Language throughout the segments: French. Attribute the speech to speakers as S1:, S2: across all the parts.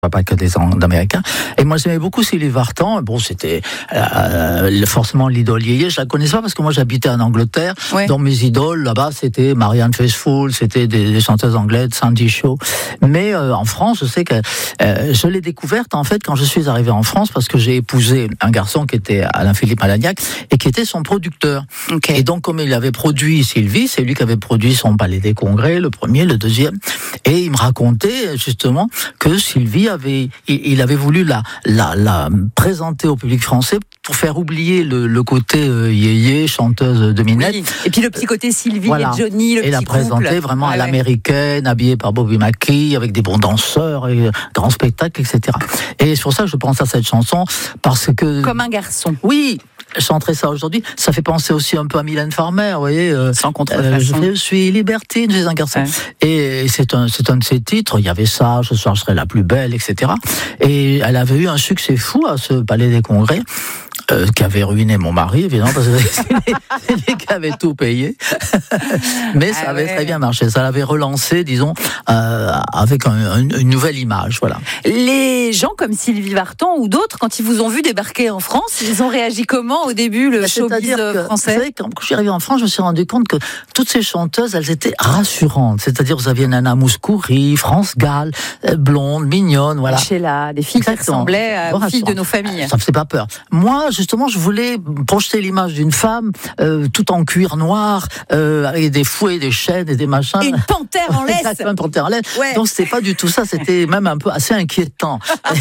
S1: pas que d'Américains. Et moi, j'aimais beaucoup Sylvie Vartan. Bon, c'était forcément l'idole yéyé. Je la connaissais pas parce que moi, j'habitais en Angleterre. Ouais. Donc, mes idoles, là-bas, c'était Marianne Faithfull, c'était des chanteuses anglaises, Sandy Shaw. Mais en France, je sais que je l'ai découverte, en fait, quand je suis arrivé en France, parce que j'ai épousé un garçon qui était Alain-Philippe Malagnac et qui était son producteur. Okay. Et donc, comme il avait produit Sylvie, c'est lui qui avait produit son Palais des Congrès, le premier, le deuxième. Et il me racontait, justement, que Sylvie il avait voulu la présenter au public français pour faire oublier le côté yéyé, chanteuse de minette. Oui.
S2: Et puis le petit côté Sylvie et Johnny, le petit couple.
S1: Et la présenter vraiment à l'américaine, habillée par Bobby McKee, avec des bons danseurs, et grands spectacles, etc. Et c'est pour ça que je pense à cette chanson, parce que...
S2: Comme un garçon.
S1: Oui, chanterai ça aujourd'hui. Ça fait penser aussi un peu à Mylène Farmer, vous voyez.
S2: Sans contrefaçon.
S1: Je suis libertine, je suis un garçon. Ouais. Et c'est un de ses titres. Il y avait ça, ce soir je serai la plus belle, etc. Et elle avait eu un succès fou à ce Palais des Congrès. Qui avait ruiné mon mari, évidemment, parce que c'est lui qui avait tout payé. Mais ça avait très bien marché. Ça l'avait relancé, disons, avec une nouvelle image, voilà.
S2: Les gens comme Sylvie Vartan ou d'autres, quand ils vous ont vu débarquer en France, ils ont réagi comment au début, le showbiz français?
S1: Vous savez, quand je suis arrivé en France, je me suis rendu compte que toutes ces chanteuses, elles étaient rassurantes. C'est-à-dire, vous aviez Nana Mouskouri, France Gall, blonde, mignonne, voilà.
S2: Sheila, des filles qui ressemblaient aux filles de nos familles.
S1: Ça me fait pas peur. Moi, justement, je voulais projeter l'image d'une femme tout en cuir noir, avec des fouets, des chaînes et des machins.
S2: Et une panthère en laisse.
S1: Exactement, une panthère en laisse. Ouais. Donc c'était pas du tout ça, c'était même un peu assez inquiétant.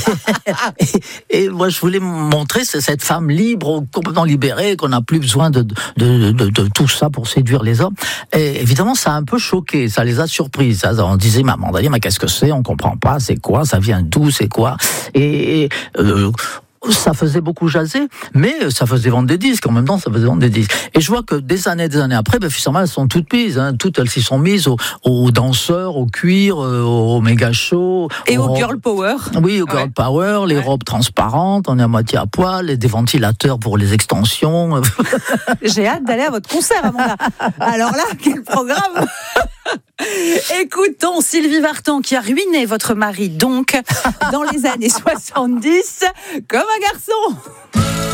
S1: et moi, je voulais montrer cette femme libre, complètement libérée, qu'on n'a plus besoin de tout ça pour séduire les hommes. Et évidemment, ça a un peu choqué, ça les a surprises. On disait, maman, mais qu'est-ce que c'est? On comprend pas, c'est quoi? Ça vient d'où? C'est quoi? Ça faisait beaucoup jaser, mais ça faisait vendre des disques. En même temps, ça faisait vendre des disques. Et je vois que des années après, finalement, elles sont toutes mises. Hein. Toutes, elles s'y sont mises aux danseurs, au cuir, au méga show.
S2: Et au girl power.
S1: Oui, au girl power, les robes transparentes, on est à moitié à poil, et des ventilateurs pour les extensions.
S2: J'ai hâte d'aller à votre concert, Amanda. Alors là, quel programme! Écoutons Sylvie Vartan qui a ruiné votre mari, donc, dans les années 70, comme un garçon.